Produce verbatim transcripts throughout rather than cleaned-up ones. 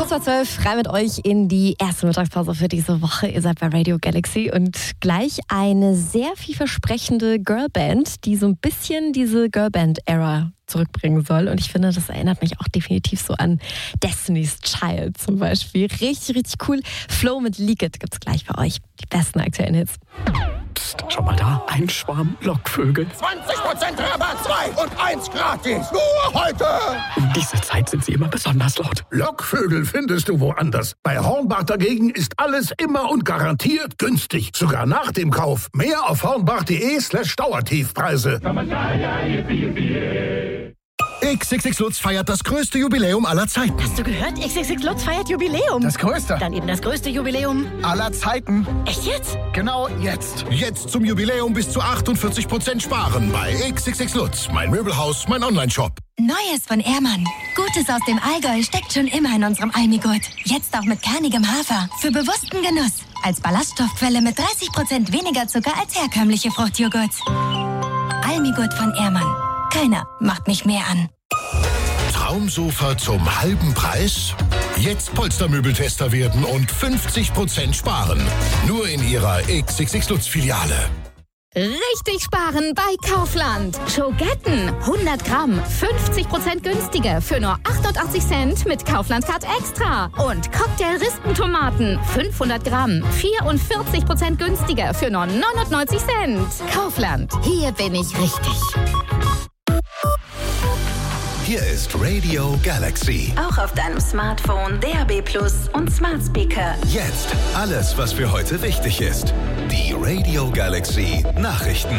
Kurz vor zwölf rein mit euch in die erste Mittagspause für diese Woche. Ihr seid bei Radio Galaxy und gleich eine sehr vielversprechende Girlband, die so ein bisschen diese Girlband-Ära zurückbringen soll. Und ich finde, das erinnert mich auch definitiv so an Destiny's Child zum Beispiel. Richtig, richtig cool. Flow mit Leak It gibt's gleich für euch. Die besten aktuellen Hits. Psst, schau mal da. Ein Schwarm Lockvögel. zwanzig Prozent Rabatt, zwei und eins gratis. Nur heute. Um diese Zeit sind sie immer besonders laut. Lockvögel findest du woanders. Bei Hornbach dagegen ist alles immer und garantiert günstig. Sogar nach dem Kauf. Mehr auf hornbach.de slash Dauertiefpreise. X X X Lutz feiert das größte Jubiläum aller Zeiten. Hast du gehört? X X X Lutz feiert Jubiläum. Das größte. Dann eben das größte Jubiläum aller Zeiten. Echt jetzt? Genau jetzt. Jetzt zum Jubiläum bis zu achtundvierzig Prozent sparen bei X X X Lutz. Mein Möbelhaus, mein Onlineshop. Neues von Ehrmann. Gutes aus dem Allgäu steckt schon immer in unserem Almigurt. Jetzt auch mit kernigem Hafer. Für bewussten Genuss. Als Ballaststoffquelle mit dreißig Prozent weniger Zucker als herkömmliche Fruchtjoghurts. Almigurt von Ehrmann. Keiner macht mich mehr an. Traumsofa zum halben Preis? Jetzt Polstermöbeltester werden und fünfzig Prozent sparen. Nur in Ihrer X X X Lutz Filiale. Richtig sparen bei Kaufland. Schogetten hundert Gramm, fünfzig Prozent günstiger für nur achtundachtzig Cent mit Kaufland Card Extra. Und Cocktail-Rispentomaten fünfhundert Gramm, vierundvierzig Prozent günstiger für nur neunundneunzig Cent. Kaufland, hier bin ich richtig. Hier ist Radio Galaxy. Auch auf deinem Smartphone, D A B Plus und Smart Speaker. Jetzt alles, was für heute wichtig ist. Die Radio Galaxy Nachrichten.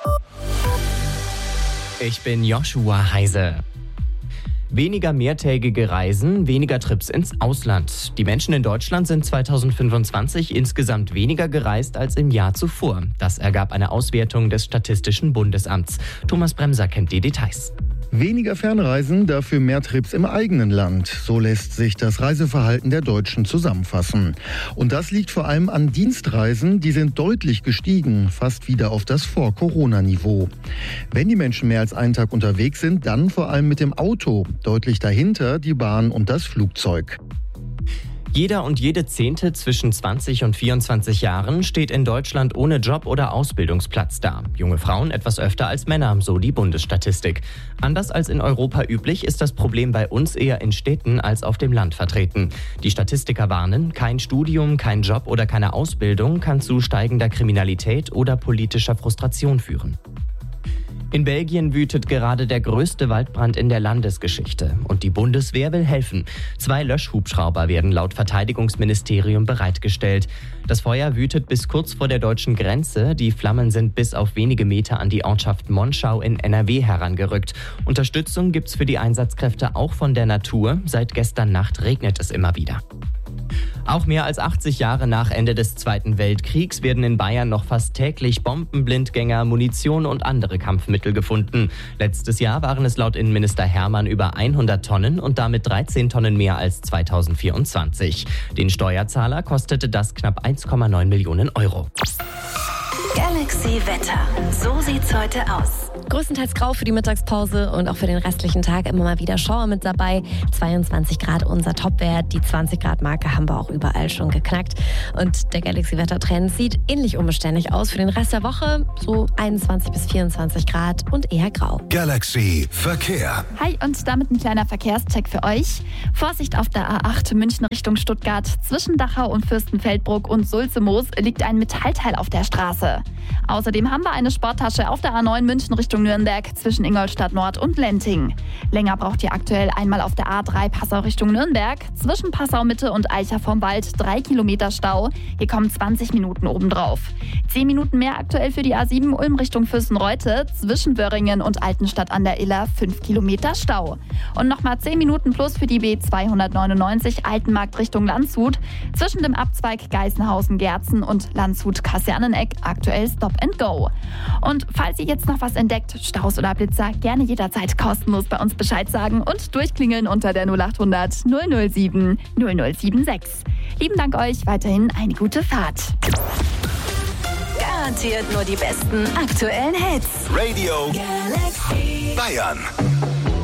Ich bin Joshua Heise. Weniger mehrtägige Reisen, weniger Trips ins Ausland. Die Menschen in Deutschland sind zweitausendfünfundzwanzig insgesamt weniger gereist als im Jahr zuvor. Das ergab eine Auswertung des Statistischen Bundesamts. Thomas Bremser kennt die Details. Weniger Fernreisen, dafür mehr Trips im eigenen Land. So lässt sich das Reiseverhalten der Deutschen zusammenfassen. Und das liegt vor allem an Dienstreisen, die sind deutlich gestiegen, fast wieder auf das Vor-Corona-Niveau. Wenn die Menschen mehr als einen Tag unterwegs sind, dann vor allem mit dem Auto. Deutlich dahinter die Bahn und das Flugzeug. Jeder und jede Zehnte zwischen zwanzig und vierundzwanzig Jahren steht in Deutschland ohne Job oder Ausbildungsplatz da. Junge Frauen etwas öfter als Männer, so die Bundesstatistik. Anders als in Europa üblich ist das Problem bei uns eher in Städten als auf dem Land vertreten. Die Statistiker warnen, kein Studium, kein Job oder keine Ausbildung kann zu steigender Kriminalität oder politischer Frustration führen. In Belgien wütet gerade der größte Waldbrand in der Landesgeschichte. Und die Bundeswehr will helfen. Zwei Löschhubschrauber werden laut Verteidigungsministerium bereitgestellt. Das Feuer wütet bis kurz vor der deutschen Grenze. Die Flammen sind bis auf wenige Meter an die Ortschaft Monschau in N R W herangerückt. Unterstützung gibt's für die Einsatzkräfte auch von der Natur. Seit gestern Nacht regnet es immer wieder. Auch mehr als achtzig Jahre nach Ende des Zweiten Weltkriegs werden in Bayern noch fast täglich Bomben, Blindgänger, Munition und andere Kampfmittel gefunden. Letztes Jahr waren es laut Innenminister Hermann über hundert Tonnen und damit dreizehn Tonnen mehr als zweitausendvierundzwanzig. Den Steuerzahler kostete das knapp eins Komma neun Millionen Euro. Galaxy Wetter. So sieht's heute aus. Größtenteils grau für die Mittagspause und auch für den restlichen Tag immer mal wieder Schauer mit dabei. zweiundzwanzig Grad unser Topwert. Die zwanzig Grad Marke haben wir auch überall schon geknackt. Und der Galaxy-Wettertrend sieht ähnlich unbeständig aus für den Rest der Woche. So einundzwanzig bis vierundzwanzig Grad und eher grau. Galaxy Verkehr. Hi und damit ein kleiner Verkehrscheck für euch. Vorsicht auf der A acht München Richtung Stuttgart. Zwischen Dachau und Fürstenfeldbruck und Sulzemoos liegt ein Metallteil auf der Straße. Außerdem haben wir eine Sporttasche auf der A neun München Richtung Nürnberg zwischen Ingolstadt Nord und Lenting. Länger braucht ihr aktuell einmal auf der A drei Passau Richtung Nürnberg. Zwischen Passau Mitte und Eicher vom Wald drei Kilometer Stau. Hier kommen zwanzig Minuten obendrauf. zehn Minuten mehr aktuell für die A sieben Ulm Richtung Fürstenreute. Zwischen Wöhringen und Altenstadt an der Iller fünf Kilometer Stau. Und nochmal zehn Minuten plus für die B zweihundertneunundneunzig Altenmarkt Richtung Landshut. Zwischen dem Abzweig Geisenhausen-Gerzen und Landshut-Kaserneneck aktuell Stop and Go. Und falls ihr jetzt noch was entdeckt, Staus oder Blitzer, gerne jederzeit kostenlos bei uns Bescheid sagen und durchklingeln unter der null acht hundert null null sieben null null sieben sechs. Lieben Dank euch, weiterhin eine gute Fahrt. Garantiert nur die besten aktuellen Hits. Radio Galaxy Bayern.